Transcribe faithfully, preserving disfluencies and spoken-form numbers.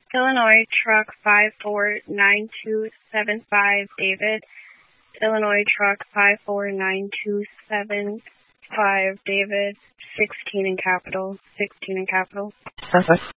Illinois truck five four nine two seven five, David. Illinois truck five four nine two seven five, David. sixteen in capital. sixteen in capital. Perfect.